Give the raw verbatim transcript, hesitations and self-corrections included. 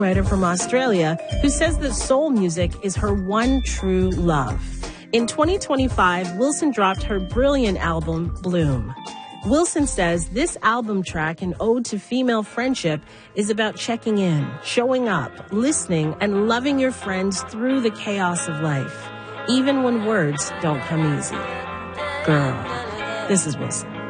Writer from Australia who says that soul music is her one true love. In twenty twenty-five, Wilson dropped her brilliant album, Bloom. Wilson says this album track, an ode to female friendship, is about checking in, showing up, listening, and loving your friends through the chaos of life, even when words don't come easy. Girl, this is Wilson.